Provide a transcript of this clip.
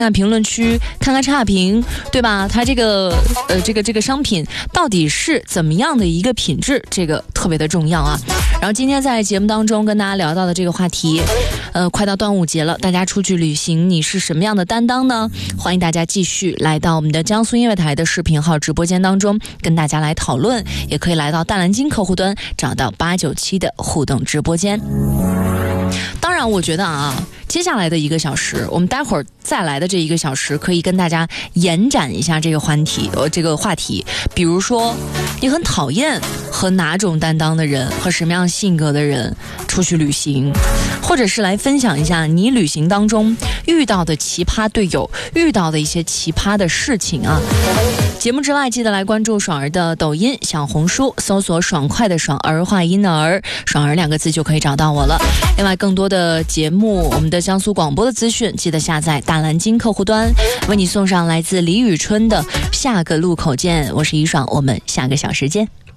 看评论区，看看差评，对吧？它这个商品到底是怎么样的一个品质，这个特别的重要啊。然后今天在节目当中跟大家聊到的这个话题，快到端午节了，大家出去旅行，你是什么样的担当呢？欢迎大家继续来到我们的江苏音乐台的视频号直播间当中，跟大家来讨论，也可以来到大蓝鲸客户端找到897的互动直播间。当然我觉得啊，接下来的1个小时，我们待会儿再来的这1个小时，可以跟大家延展一下这个话题。比如说，你很讨厌和哪种担当的人，和什么样性格的人出去旅行，或者是来分享一下你旅行当中遇到的奇葩队友，遇到的一些奇葩的事情啊。节目之外，记得来关注爽儿的抖音、小红书，搜索爽快的爽儿化音的儿，爽儿2个字就可以找到我了。另外更多的节目，我们的江苏广播的资讯，记得下载大蓝鲸客户端，为你送上来自李宇春的下个路口见。我是怡爽，我们下个小时见。